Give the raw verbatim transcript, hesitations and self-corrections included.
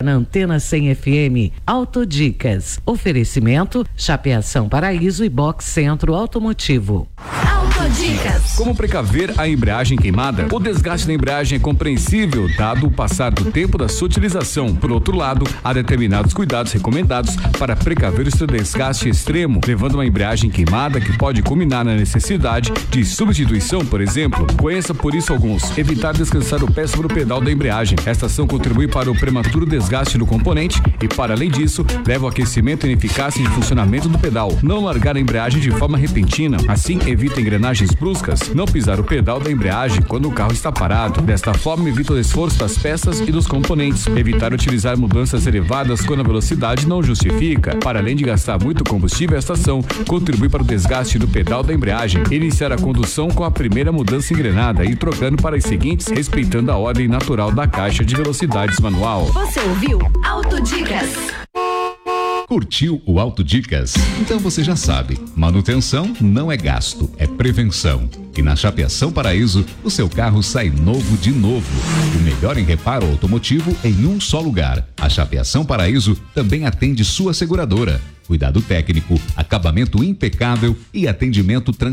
na Antena cem F M. Autodicas. Oferecimento Chapeação Paraíso e Box Centro Automotivo. Autodicas. Como precaver a embreagem queimada? O desgaste da embreagem é compreensível, dado o passar do tempo da sua utilização. Por outro lado, há determinados cuidados recomendados para precaver o seu desgaste extremo, levando uma embreagem queimada que pode culminar na necessidade de substituição, por exemplo. Conheça por isso alguns. Evitar descansar o pé sobre o pedal da embreagem. Esta ação contribui para o prematuro desgaste do componente e, para além disso, leva ao aquecimento ineficaz de funcionamento do pedal. Não largar a embreagem de forma repentina. Assim, evita engrenagens bruscas. Não pisar o pedal da embreagem quando o carro está parado. Desta forma, evita o esforço das peças e dos componentes. Evitar utilizar mudanças elevadas quando a velocidade não justifica. Para além de gastar muito combustível, esta ação contribui para o desgaste do pedal da embreagem. Iniciar a condução com a primeira mudança engrenada e trocando para as seguintes, respeitando a ordem natural da caixa de velocidades manual. Você ouviu Autodicas? Curtiu o Autodicas? Então você já sabe, manutenção não é gasto, é prevenção. E na Chapeação Paraíso, o seu carro sai novo de novo. O melhor em reparo automotivo em um só lugar. A Chapeação Paraíso também atende sua seguradora. Cuidado técnico, acabamento impecável e atendimento tranquilo.